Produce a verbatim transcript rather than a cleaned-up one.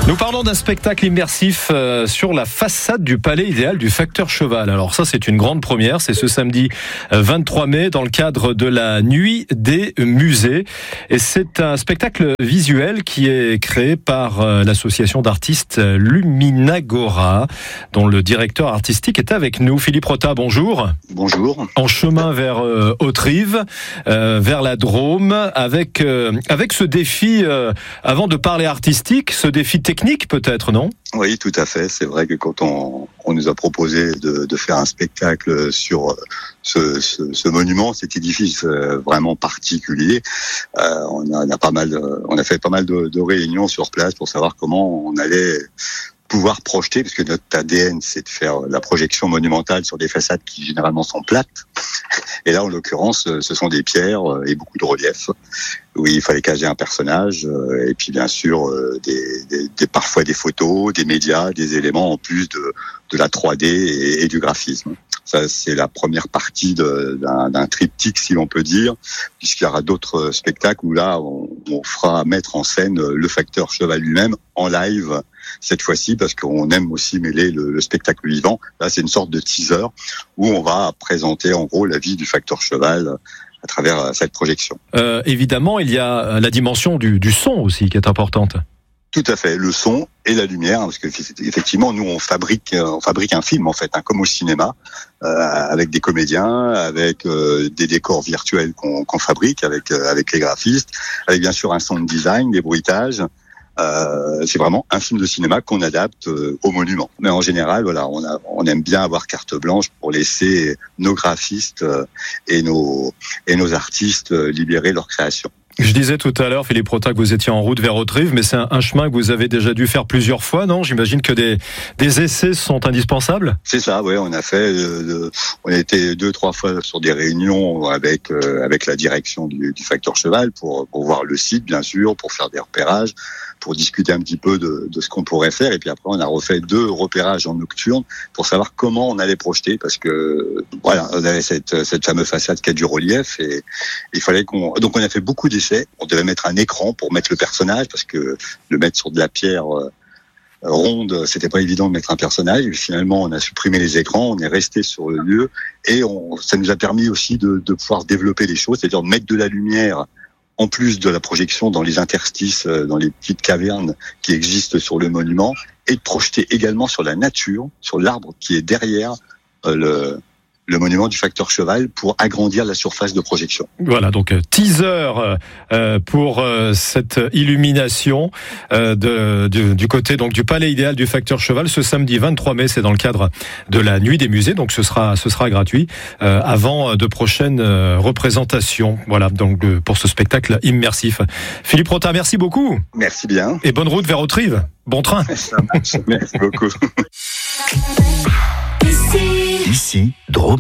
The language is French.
Nous parlons d'un spectacle immersif euh, sur la façade du Palais Idéal du Facteur Cheval. Alors ça, c'est une grande première. C'est ce samedi vingt-trois mai dans le cadre de la Nuit des Musées. Et c'est un spectacle visuel qui est créé par euh, l'association d'artistes Luminagora, dont le directeur artistique est avec nous. Philippe Rota, bonjour. Bonjour. En chemin vers euh, Haute-Rive, euh, vers la Drôme, avec, euh, avec ce défi, euh, avant de parler artistique, ce défi technique peut-être, non ? Oui, tout à fait. C'est vrai que quand on, on nous a proposé de, de faire un spectacle sur ce, ce, ce monument, cet édifice vraiment particulier, euh, on, a, on a pas mal, on a fait pas mal de, de réunions sur place pour savoir comment on allait pouvoir projeter, parce que notre A D N, c'est de faire la projection monumentale sur des façades qui généralement sont plates. Et là, en l'occurrence, ce sont des pierres et beaucoup de relief. Oui, il fallait caser un personnage, et puis bien sûr, des, des, des, parfois des photos, des médias, des éléments en plus de, de la trois D et, et du graphisme. Ça, c'est la première partie de, d'un, d'un triptyque, si l'on peut dire, puisqu'il y aura d'autres spectacles où là, on, on fera mettre en scène le Facteur Cheval lui-même en live, cette fois-ci, parce qu'on aime aussi mêler le, le spectacle vivant. Là, c'est une sorte de teaser où on va présenter en gros la vie du Facteur Cheval à travers cette projection. Euh, évidemment, il y a la dimension du, du son aussi qui est importante. Tout à fait, le son et la lumière, parce que effectivement, nous on fabrique, on fabrique un film en fait, hein, comme au cinéma, euh, avec des comédiens, avec euh, des décors virtuels qu'on, qu'on fabrique, avec euh, avec les graphistes, avec bien sûr un sound design, des bruitages. Euh, c'est vraiment un film de cinéma qu'on adapte euh, au monument. Mais en général, voilà, on, a, on aime bien avoir carte blanche pour laisser nos graphistes euh, et nos et nos artistes euh, libérer leur création. Je disais tout à l'heure, Philippe Rota, que vous étiez en route vers Haute-Rive, mais c'est un, un chemin que vous avez déjà dû faire plusieurs fois, non ? J'imagine que des, des essais sont indispensables. C'est ça, oui. On a fait, euh, on a été deux, trois fois sur des réunions avec euh, avec la direction du, du Facteur Cheval pour pour voir le site, bien sûr, pour faire des repérages, pour discuter un petit peu de, de ce qu'on pourrait faire. Et puis après, on a refait deux repérages en nocturne pour savoir comment on allait projeter, parce que voilà, on avait cette cette fameuse façade qui a du relief et il fallait qu'on. Donc on a fait beaucoup d'essais. On devait mettre un écran pour mettre le personnage, parce que le mettre sur de la pierre euh, ronde, c'était pas évident de mettre un personnage. Et finalement, on a supprimé les écrans, on est resté sur le lieu, et on, ça nous a permis aussi de, de pouvoir développer les choses, c'est-à-dire de mettre de la lumière en plus de la projection dans les interstices, dans les petites cavernes qui existent sur le monument, et de projeter également sur la nature, sur l'arbre qui est derrière euh, le le monument du Facteur Cheval, pour agrandir la surface de projection. Voilà, donc teaser euh, pour euh, cette illumination euh, de, du, du côté donc du Palais Idéal du Facteur Cheval ce samedi vingt-trois mai. C'est dans le cadre de la Nuit des Musées, donc ce sera ce sera gratuit euh, avant de prochaines euh, représentations. Voilà, donc euh, pour ce spectacle immersif. Philippe Rota, merci beaucoup. Merci bien. Et bonne route vers Haute-Rive. Bon train. Ça marche. Merci beaucoup. Ici, Drôme.